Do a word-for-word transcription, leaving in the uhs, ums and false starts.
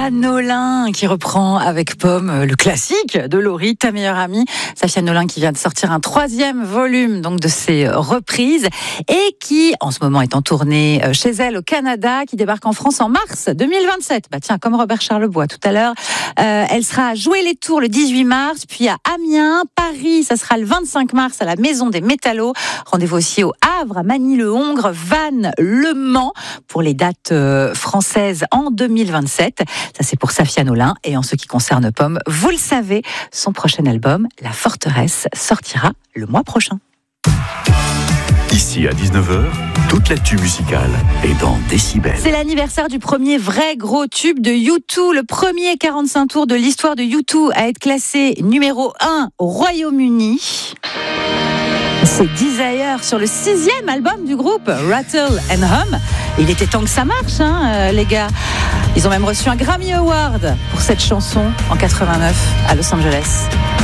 Safia Nolin qui reprend avec Pomme le classique de Laurie, ta meilleure amie. Safia Nolin qui vient de sortir un troisième volume donc de ses reprises et qui en ce moment est en tournée chez elle au Canada, qui débarque en France en mars deux mille vingt-sept. Bah tiens, comme Robert Charlebois tout à l'heure. Euh, elle sera à Jouer-les-Tours le dix-huit mars, puis à Amiens, Paris, ça sera le vingt-cinq mars à la Maison des Métallos. Rendez-vous aussi au Havre, à Magny-le-Hongre, Vannes, Le Mans pour les dates euh, françaises en deux mille vingt-sept. Ça c'est pour Safia Nolin. Et en ce qui concerne Pomme, vous le savez, son prochain album, La Forteresse, sortira le mois prochain. Ici à dix-neuf heures, toute l'actu musicale est dans Décibel. C'est l'anniversaire du premier vrai gros tube de U deux, le premier quarante-cinq tours de l'histoire de U deux à être classé numéro un au Royaume-Uni. C'est Desire sur le sixième album du groupe, Rattle and Hum. Il était temps que ça marche, hein, euh, les gars. Ils ont même reçu un Grammy Award pour cette chanson en quatre-vingt-neuf à Los Angeles.